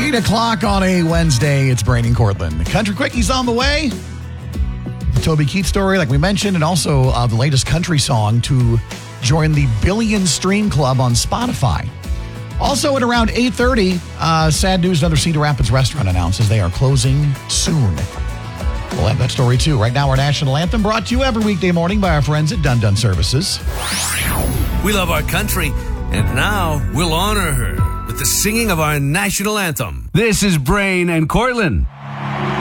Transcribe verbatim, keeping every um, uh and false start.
eight o'clock on a Wednesday. It's Brain and Cortland. The Country Quickies on the way. The Toby Keith story, like we mentioned, and also uh, the latest country song to join the Billion Stream Club on Spotify. Also at around eight thirty, uh, sad news, another Cedar Rapids restaurant announces they are closing soon. We'll have that story too. Right now, our national anthem brought to you every weekday morning by our friends at Dun Dun Services. We love our country, and now we'll honor her with the singing of our national anthem. This is Brain and Cortland.